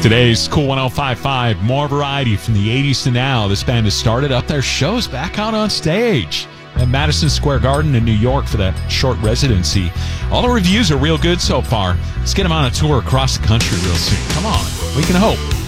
Today's Cool 105.5, more variety from the 80s to now. This band has started up their shows back out on stage at Madison Square Garden in New York for that short residency. All the reviews are real good so far. Let's get them on a tour across the country real soon. Come on, we can hope.